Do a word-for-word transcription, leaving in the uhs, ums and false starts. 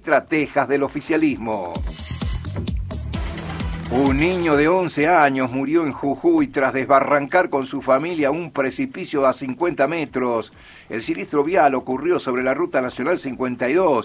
estrategas del oficialismo. Un niño de once años murió en Jujuy tras desbarrancar con su familia un precipicio a cincuenta metros. El siniestro vial ocurrió sobre la Ruta Nacional cincuenta y dos,